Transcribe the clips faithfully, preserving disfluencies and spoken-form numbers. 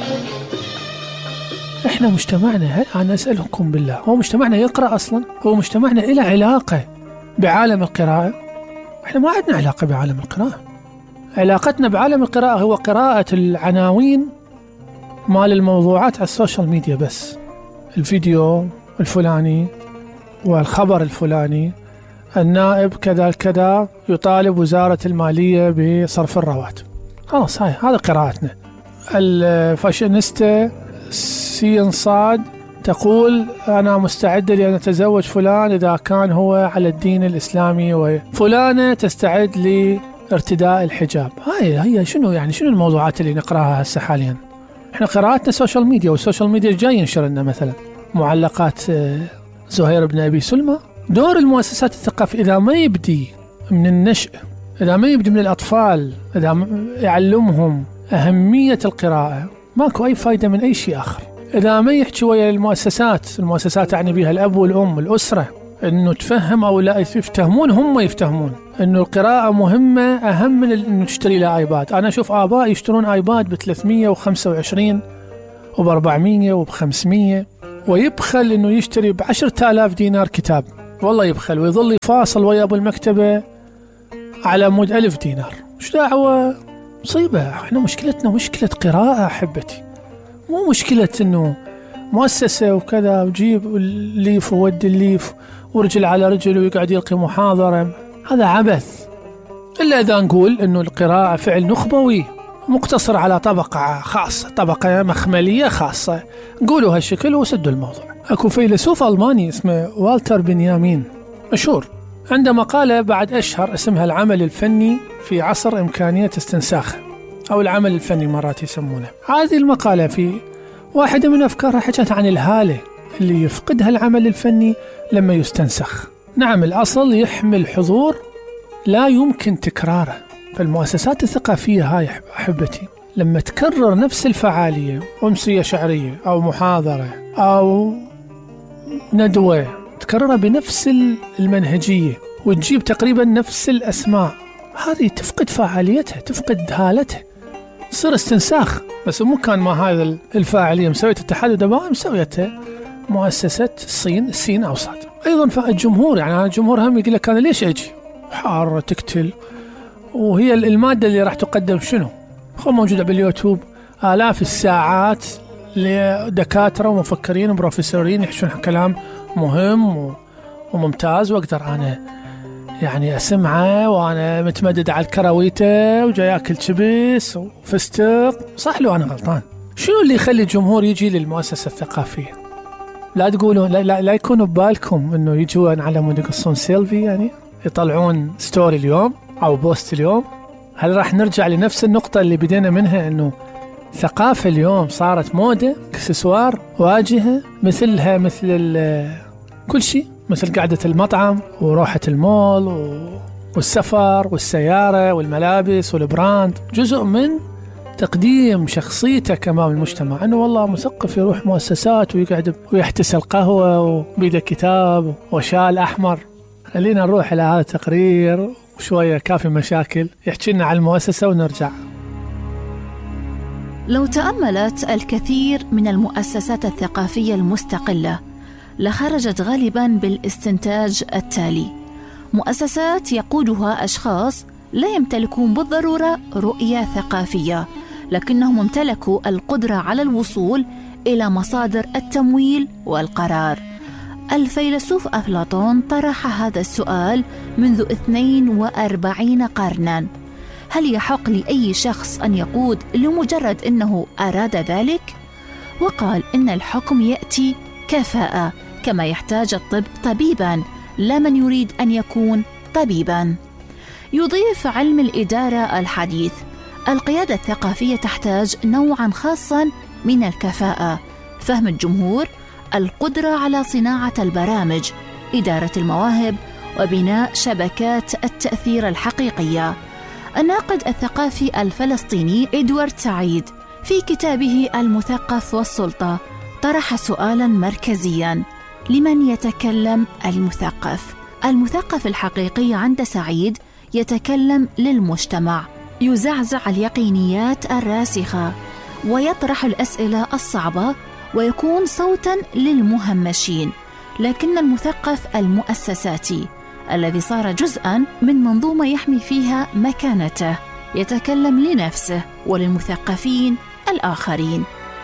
إحنا مجتمعنا، أنا أسألكم بالله، هو مجتمعنا يقرأ أصلا؟ هو مجتمعنا إله علاقة بعالم القراءة؟ إحنا ما عندنا علاقة بعالم القراءة. علاقتنا بعالم القراءة هو قراءة العناوين مال الموضوعات على السوشيال ميديا بس، الفيديو الفلاني والخبر الفلاني، النائب كذا كذا يطالب وزارة المالية بصرف الرواتب. خلاص، هاي هذا قراءتنا. الفاشينيستا سين صاد تقول أنا مستعدة لأن أتزوج فلان إذا كان هو على الدين الإسلامي، وفلانة تستعد لارتداء الحجاب. هاي هي شنو يعني شنو الموضوعات اللي نقراها هسه حاليا؟ احنا قراءتنا سوشيال ميديا، والسوشيال ميديا جاي ينشر لنا مثلا معلقات زهير بن أبي سلمى. دور المؤسسات الثقافية إذا ما يبدي من النشء، إذا ما يبدي من الأطفال، إذا ما يعلمهم أهمية القراءة، ماكو أي فايدة من أي شيء آخر. إذا ما يحكي ويا المؤسسات، المؤسسات يعني بها الأب والأم الأسرة، إنه تفهم أو لا يفتهمون، هم يفتهمون إنه القراءة مهمة أهم من إنه تشتري له آيباد. أنا أشوف آباء يشترون آيباد بثلاثمية وخمسة وعشرين وبأربعمية وبخمسمية، ويبخل إنه يشتري بعشرة آلاف دينار كتاب، والله يبخل، ويظل يفاصل ويا أبو المكتبة على مود ألف دينار. مش دعوة، مصيبة. إحنا مشكلتنا مشكلة قراءة أحبتي، مو مشكلة إنه مؤسسة وكذا وجيب الليف وودي الليف ورجل على رجل ويقعد يلقي محاضرة. هذا عبث. إلا إذا نقول إنه القراءة فعل نخبوي مقتصر على طبقة خاصة، طبقة مخملية خاصة، نقولوا هالشكل وسدوا الموضوع. أكو فيلسوف ألماني اسمه والتر بنيامين مشهور، عنده مقالة بعد أشهر اسمها العمل الفني في عصر إمكانية استنساخه، أو العمل الفني مرات يسمونه. هذه المقالة في واحدة من أفكارها حكت عن الهالة اللي يفقدها العمل الفني لما يستنسخ. نعم، الأصل يحمل حضور لا يمكن تكراره. فالمؤسسات الثقافية هاي أحبتي لما تكرر نفس الفعالية، أمسية شعرية أو محاضرة أو ندوة، تكررها بنفس المنهجية وتجيب تقريبا نفس الأسماء، هذه تفقد فعاليتها، تفقد هالتها، صير استنساخ. بس مو كان ما هذا الفاعلية مسوية الاتحاد الدولي، مسويتها مؤسسة الصين الصين أوسط. أيضا فالجمهور، يعني الجمهور هم يقول لك أنا ليش أجي حارة تقتل، وهي المادة اللي راح تقدم شنو؟ هو موجودة باليوتيوب آلاف الساعات لدكاترة ومفكرين وبروفيسورين يحشون كلام مهم وممتاز، وأقدر أنا يعني أسمعه وأنا متمدد على الكراويته وجاي أكل شبس وفستق. صح لو أنا غلطان؟ شنو اللي يخلي الجمهور يجي للمؤسسة الثقافية؟ لا تقولوا لا, لا, لا يكونوا ببالكم إنه يجوا على مود يقصون سيلفي، يعني يطلعون ستوري اليوم أو بوست اليوم. هل راح نرجع لنفس النقطة اللي بدينا منها، إنه ثقافة اليوم صارت موضة، اكسسوار، واجهة، مثلها مثل كل شيء، مثل قعدة المطعم وروحة المول والسفر والسيارة والملابس والبراند، جزء من تقديم شخصيتك أمام المجتمع. أنه والله مثقف يروح مؤسسات ويقعد ويحتسي القهوة وبيده كتاب وشال أحمر. خلينا نروح إلى هذا التقرير وشوية كافي مشاكل يحكي لنا عن المؤسسة ونرجع. لو تأملت الكثير من المؤسسات الثقافية المستقلة لخرجت غالباً بالاستنتاج التالي: مؤسسات يقودها أشخاص لا يمتلكون بالضرورة رؤية ثقافية، لكنهم امتلكوا القدرة على الوصول إلى مصادر التمويل والقرار. الفيلسوف أفلاطون طرح هذا السؤال منذ اثنين وأربعين قرناً: هل يحق لأي شخص أن يقود لمجرد أنه أراد ذلك؟ وقال إن الحكم يأتي كفاءة، كما يحتاج الطب طبيباً لا من يريد أن يكون طبيباً. يضيف علم الإدارة الحديث: القيادة الثقافية تحتاج نوعاً خاصاً من الكفاءة، فهم الجمهور، القدرة على صناعة البرامج، إدارة المواهب، وبناء شبكات التأثير الحقيقية. الناقد الثقافي الفلسطيني إدوارد سعيد في كتابه المثقف والسلطة طرح سؤالاً مركزياً: لمن يتكلم المثقف؟ المثقف الحقيقي عند سعيد يتكلم للمجتمع، يزعزع اليقينيات الراسخة، ويطرح الأسئلة الصعبة ويكون صوتاً للمهمشين، لكن المثقف المؤسساتي الذي صار جزءاً من منظومة يحمي فيها مكانته يتكلم لنفسه وللمثقفين الآخرين.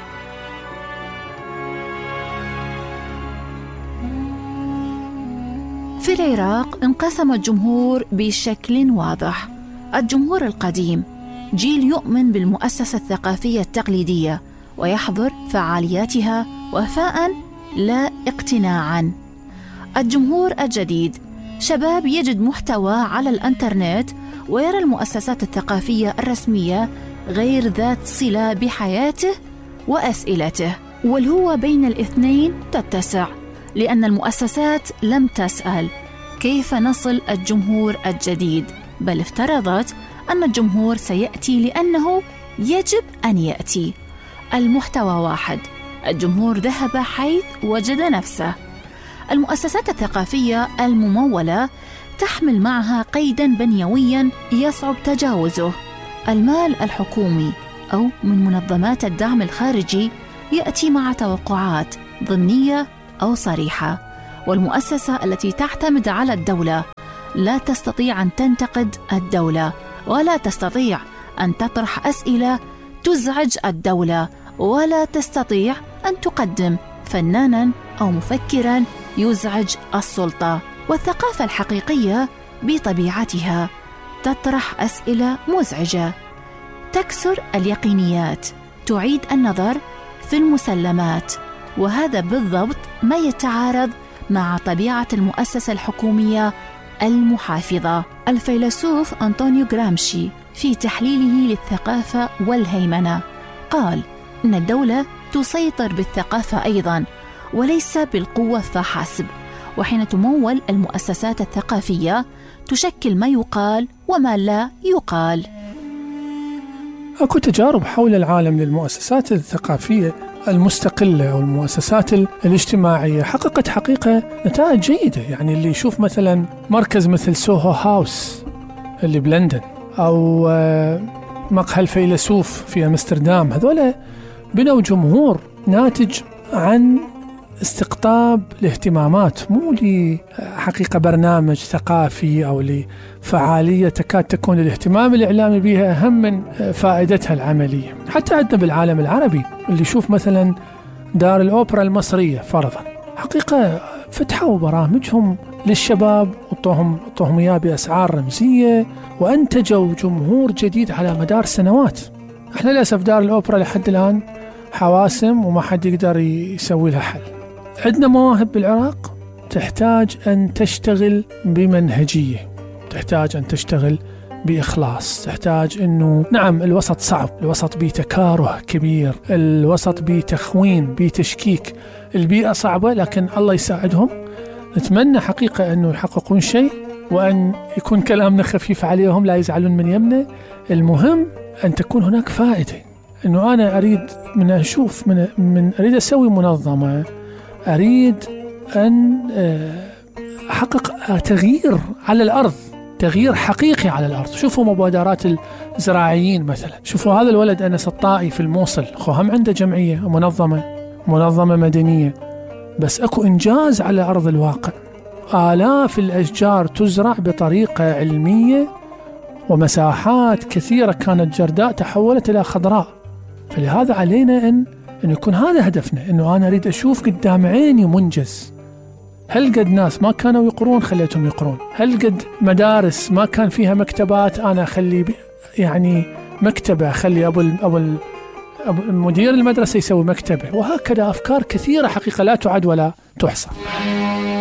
في العراق انقسم الجمهور بشكل واضح. الجمهور القديم جيل يؤمن بالمؤسسة الثقافية التقليدية ويحضر فعالياتها وفاء لا اقتناعا. الجمهور الجديد شباب يجد محتوى على الانترنت ويرى المؤسسات الثقافية الرسمية غير ذات صلة بحياته وأسئلته، والهوة بين الاثنين تتسع، لأن المؤسسات لم تسأل كيف نصل الجمهور الجديد، بل افترضت أن الجمهور سيأتي لأنه يجب أن يأتي. المحتوى واحد، الجمهور ذهب حيث وجد نفسه. المؤسسات الثقافية الممولة تحمل معها قيداً بنيوياً يصعب تجاوزه. المال الحكومي أو من منظمات الدعم الخارجي يأتي مع توقعات ضمنية أو صريحة، والمؤسسة التي تعتمد على الدولة لا تستطيع أن تنتقد الدولة، ولا تستطيع أن تطرح أسئلة تزعج الدولة، ولا تستطيع أن تقدم فناناً أو مفكراً يزعج السلطة. والثقافة الحقيقية بطبيعتها تطرح أسئلة مزعجة، تكسر اليقينيات، تعيد النظر في المسلمات، وهذا بالضبط ما يتعارض مع طبيعة المؤسسة الحكومية المحافظة. الفيلسوف أنطونيو غرامشي في تحليله للثقافة والهيمنة قال إن الدولة تسيطر بالثقافة أيضاً وليس بالقوة فحسب، وحين تمول المؤسسات الثقافية تشكل ما يقال وما لا يقال. أكو تجارب حول العالم للمؤسسات الثقافية المستقلة أو المؤسسات الاجتماعية حققت حقيقة نتائج جيدة. يعني اللي يشوف مثلا مركز مثل سوهو هاوس اللي بلندن، أو مقهى الفيلسوف في أمستردام، هذولا بنوا جمهور ناتج عن استقطاب الاهتمامات، مو لحقيقة برنامج ثقافي أو لفعالية تكاد تكون الاهتمام الإعلامي بها أهم من فائدتها العملية. حتى عندنا بالعالم العربي اللي يشوف مثلا دار الأوبرا المصرية فرضا، حقيقة فتحوا برامجهم للشباب وطوهم طوهم إياه بأسعار رمزية، وأنتجوا جمهور جديد على مدار سنوات. احنا للأسف دار الأوبرا لحد الآن حواسم وما حد يقدر يسوي لها حل. عندنا مواهب بالعراق تحتاج أن تشتغل بمنهجية، تحتاج أن تشتغل بإخلاص، تحتاج أنه نعم الوسط صعب، الوسط بتكاره كبير، الوسط بتخوين بتشكيك، البيئة صعبة، لكن الله يساعدهم. نتمنى حقيقة أنه يحققون شيء، وأن يكون كلامنا خفيف عليهم لا يزعلون من يمنا. المهم أن تكون هناك فائدة. أنه أنا أريد من أشوف من, من أريد أسوي منظمة، أريد أن أحقق تغيير على الأرض، تغيير حقيقي على الأرض. شوفوا مبادرات الزراعيين مثلا، شوفوا هذا الولد أنس الطائي في الموصل، خو هم عنده جمعية منظمة منظمة مدنية، بس أكو إنجاز على أرض الواقع. آلاف الأشجار تزرع بطريقة علمية، ومساحات كثيرة كانت جرداء تحولت إلى خضراء. فلهذا علينا أن, أن يكون هذا هدفنا، أنه أنا أريد أشوف قدام عيني منجز. هل قد ناس ما كانوا يقرون خليتهم يقرون؟ هل قد مدارس ما كان فيها مكتبات أنا أخلي يعني مكتبة، أخلي أبو, أبو, أبو مدير المدرسة يسوي مكتبة؟ وهكذا أفكار كثيرة حقيقة لا تعد ولا تحصى.